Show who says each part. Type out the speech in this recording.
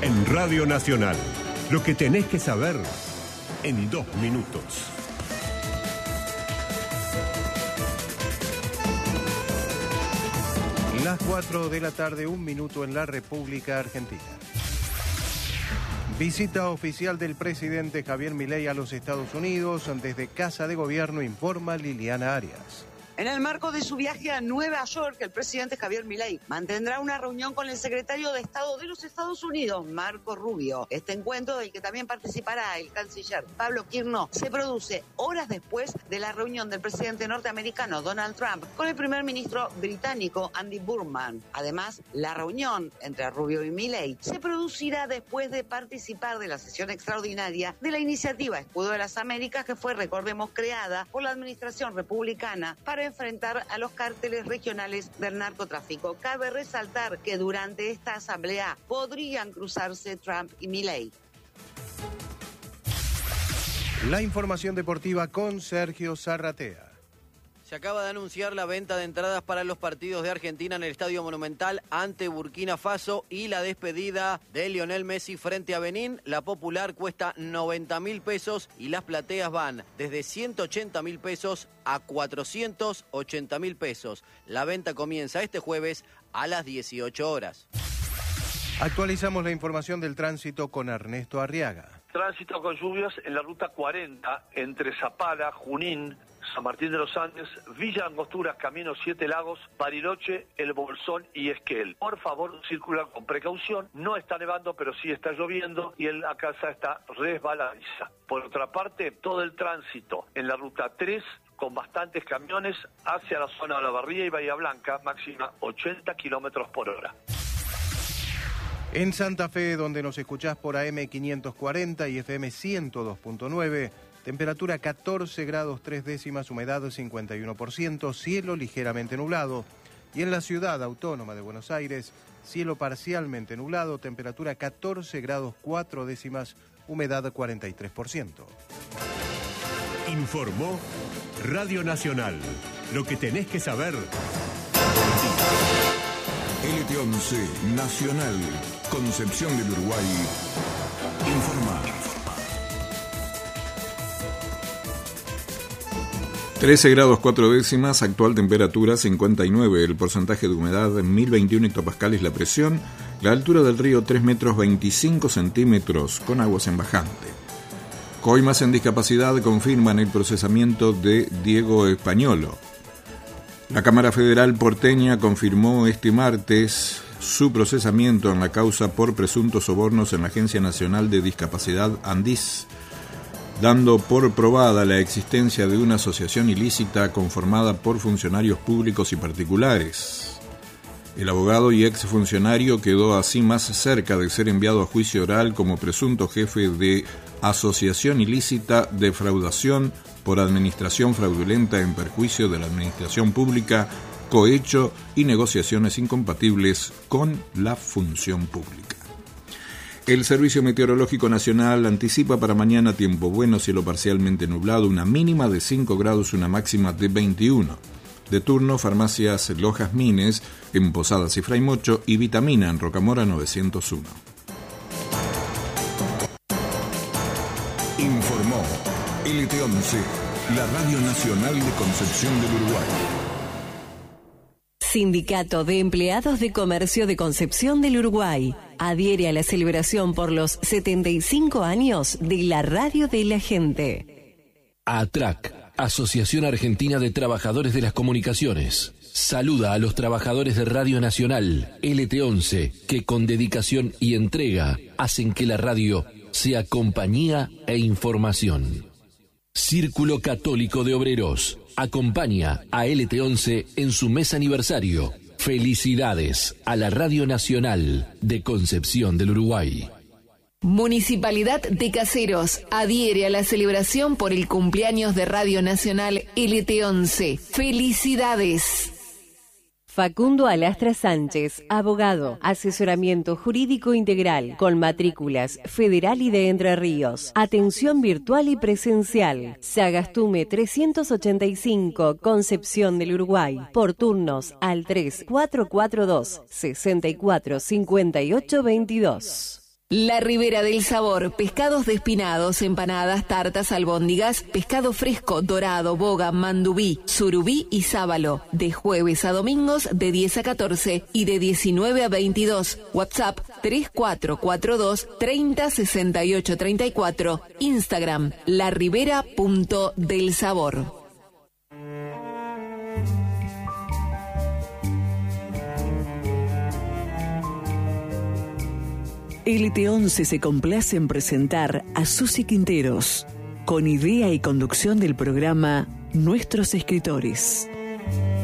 Speaker 1: En Radio Nacional, lo que tenés que saber en 2 minutos.
Speaker 2: Las 4 de la tarde, 1 minuto en la República Argentina. Visita oficial del presidente Javier Milei a los Estados Unidos. Desde Casa de Gobierno informa Liliana Arias.
Speaker 3: En el marco de su viaje a Nueva York, el presidente Javier Milei mantendrá una reunión con el secretario de Estado de los Estados Unidos, Marco Rubio. Este encuentro, del que también participará el canciller Pablo Quirno, se produce horas después de la reunión del presidente norteamericano Donald Trump con el primer ministro británico Andy Burnham. Además, la reunión entre Rubio y Milei se producirá después de participar de la sesión extraordinaria de la iniciativa Escudo de las Américas, que fue, recordemos, creada por la administración republicana para enfrentar a los cárteles regionales del narcotráfico. Cabe resaltar que durante esta asamblea podrían cruzarse Trump y Milei.
Speaker 2: La información deportiva con Sergio Zarratea.
Speaker 4: Se acaba de anunciar la venta de entradas para los partidos de Argentina en el Estadio Monumental ante Burkina Faso y la despedida de Lionel Messi frente a Benín. La popular cuesta 90.000 pesos y las plateas van desde 180.000 pesos a 480.000 pesos. La venta comienza este jueves a las 18 horas.
Speaker 2: Actualizamos la información del tránsito con Ernesto Arriaga.
Speaker 5: Tránsito con lluvias en la ruta 40 entre Zapala, Junín, San Martín de los Andes, Villa Angostura, Camino Siete Lagos, Bariloche, El Bolsón y Esquel. Por favor, circular con precaución. No está nevando, pero sí está lloviendo y la casa está resbaladiza. Por otra parte, todo el tránsito en la ruta 3 con bastantes camiones hacia la zona de La Barría y Bahía Blanca, máxima 80 kilómetros por hora.
Speaker 2: En Santa Fe, donde nos escuchás por AM 540 y FM 102.9, temperatura 14 grados 3 décimas, humedad 51%, cielo ligeramente nublado. Y en la ciudad autónoma de Buenos Aires, cielo parcialmente nublado, temperatura 14 grados 4 décimas, humedad 43%.
Speaker 1: Informó Radio Nacional, lo que tenés que saber.
Speaker 6: LT11 Nacional, Concepción del Uruguay, informa.
Speaker 7: 13 grados 4 décimas, actual temperatura 59, el porcentaje de humedad 1021 hectopascales la presión, la altura del río 3 metros 25 centímetros con aguas en bajante. Coimas en discapacidad confirman el procesamiento de Diego Españolo. La Cámara Federal porteña confirmó este martes su procesamiento en la causa por presuntos sobornos en la Agencia Nacional de Discapacidad ANDIS, dando por probada la existencia de una asociación ilícita conformada por funcionarios públicos y particulares. El abogado y exfuncionario quedó así más cerca de ser enviado a juicio oral como presunto jefe de asociación ilícita, defraudación por administración fraudulenta en perjuicio de la administración pública, cohecho y negociaciones incompatibles con la función pública. El Servicio Meteorológico Nacional anticipa para mañana tiempo bueno, cielo parcialmente nublado, una mínima de 5 grados, una máxima de 21. De turno, farmacias Lojas Mines en Posadas y Fraymocho y Vitamina en Rocamora 901.
Speaker 6: Informó LT11, la Radio Nacional de Concepción del Uruguay.
Speaker 8: Sindicato de Empleados de Comercio de Concepción del Uruguay adhiere a la celebración por los 75 años de la Radio de la Gente.
Speaker 9: ATRAC, Asociación Argentina de Trabajadores de las Comunicaciones, saluda a los trabajadores de Radio Nacional, LT11, que con dedicación y entrega hacen que la radio sea compañía e información. Círculo Católico de Obreros acompaña a LT11 en su mes aniversario. Felicidades a la Radio Nacional de Concepción del Uruguay.
Speaker 10: Municipalidad de Caseros adhiere a la celebración por el cumpleaños de Radio Nacional LT11. ¡Felicidades!
Speaker 8: Facundo Alastra Sánchez, abogado, asesoramiento jurídico integral, con matrículas federal y de Entre Ríos, atención virtual y presencial, Sagastume 385, Concepción del Uruguay, por turnos al 3442 645822.
Speaker 10: La Ribera del Sabor, pescados despinados, empanadas, tartas, albóndigas, pescado fresco, dorado, boga, mandubí, surubí y sábalo. De jueves a domingos de 10 a 14 y de 19 a 22. WhatsApp 3442 30 68 34. Instagram laribera.delsabor.
Speaker 11: LT11 se complace en presentar a Susi Quinteros, con idea y conducción del programa Nuestros Escritores.